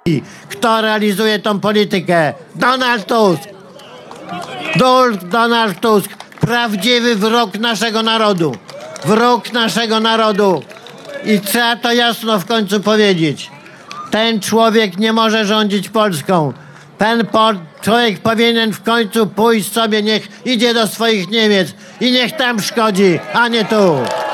Kto realizuje tą politykę? Donald Tusk. Donald Tusk. Prawdziwy wróg naszego narodu. Wróg naszego narodu. I trzeba to jasno w końcu powiedzieć. Ten człowiek nie może rządzić Polską. Ten człowiek powinien w końcu pójść sobie, niech idzie do swoich Niemiec i niech tam szkodzi, a nie tu.